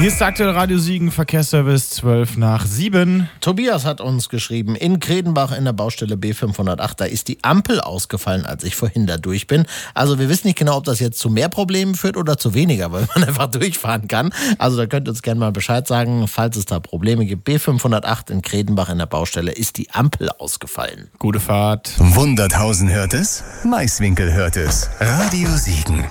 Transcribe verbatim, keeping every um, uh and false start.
Hier ist der aktuelle Radio Siegen Verkehrsservice zwölf nach sieben. Tobias hat uns geschrieben, in Kredenbach in der Baustelle B fünfhundertacht, da ist die Ampel ausgefallen, als ich vorhin da durch bin. Also wir wissen nicht genau, ob das jetzt zu mehr Problemen führt oder zu weniger, weil man einfach durchfahren kann. Also da könnt ihr uns gerne mal Bescheid sagen, falls es da Probleme gibt. B fünfhundertacht in Kredenbach in der Baustelle ist die Ampel ausgefallen. Gute Fahrt. Wunderthausen hört es, Maiswinkel hört es. Radio Siegen.